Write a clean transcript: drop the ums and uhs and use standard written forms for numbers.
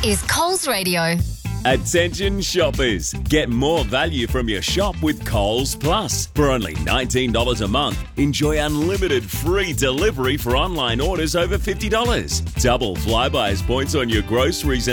is Coles Radio. Attention shoppers, get more value from your shop with Coles Plus. For only $19 a month, enjoy unlimited free delivery for online orders over $50. Double Flybuys points on your groceries and